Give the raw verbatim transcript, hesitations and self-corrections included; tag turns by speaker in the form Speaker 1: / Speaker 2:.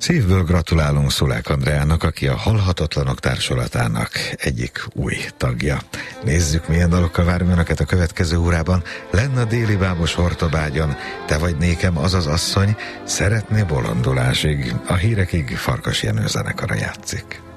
Speaker 1: Szívből gratulálunk Szulák Andreának, aki a Halhatatlanok Társulatának egyik új tagja. Nézzük, milyen dalokkal várunk önöket a következő órában. Lenn a déli bábos Hortobágyon, Te vagy nékem az az asszony, Szeretné bolondulásig. A hírekig Farkas Jenő zenekara játszik.